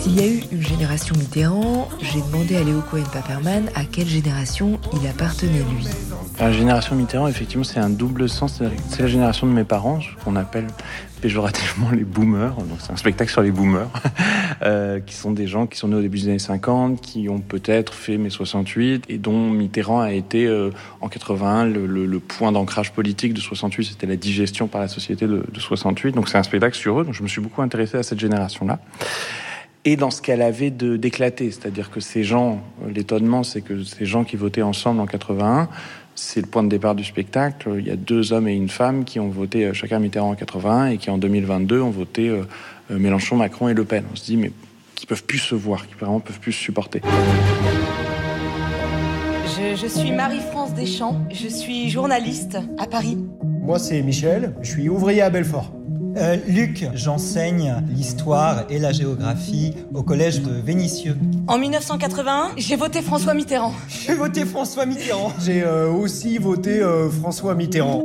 Il y a eu une génération Mitterrand. J'ai demandé à Léo Cohen-Paperman à quelle génération il appartenait, lui. La génération Mitterrand, effectivement, c'est un double sens. C'est la génération de mes parents, qu'on appelle péjorativement les boomers. Donc, c'est un spectacle sur les boomers, qui sont des gens qui sont nés au début des années 50, qui ont peut-être fait mai 68, et dont Mitterrand a été, en 81, le point d'ancrage politique de 68. C'était la digestion par la société de 68. Donc, c'est un spectacle sur eux. Donc, je me suis beaucoup intéressé à cette génération-là. Et dans ce qu'elle avait d'éclaté. C'est-à-dire que ces gens, l'étonnement, c'est que ces gens qui votaient ensemble en 81, c'est le point de départ du spectacle. Il y a 2 hommes et une femme qui ont voté chacun Mitterrand en 81 et qui en 2022 ont voté Mélenchon, Macron et Le Pen. On se dit, mais qui peuvent plus se voir, qui vraiment peuvent plus se supporter. Je suis Marie-France Deschamps, je suis journaliste à Paris. Moi c'est Michel, je suis ouvrier à Belfort. Luc, j'enseigne l'histoire et la géographie au collège de Vénissieux. En 1981, j'ai voté François Mitterrand. J'ai voté François Mitterrand. J'ai aussi voté François Mitterrand.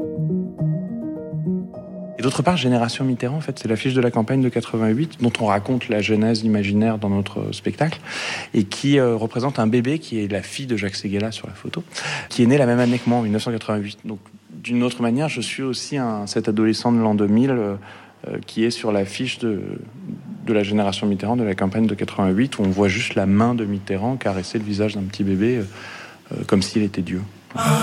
Et d'autre part, Génération Mitterrand, en fait, c'est l'affiche de la campagne de 88, dont on raconte la genèse imaginaire dans notre spectacle, et qui représente un bébé qui est la fille de Jacques Séguéla sur la photo, qui est né la même année que moi, en 1988. Donc, d'une autre manière, je suis aussi cet adolescent de l'an 2000 qui est sur l'affiche de la Génération Mitterrand, de la campagne de 88, où on voit juste la main de Mitterrand caresser le visage d'un petit bébé comme s'il était Dieu.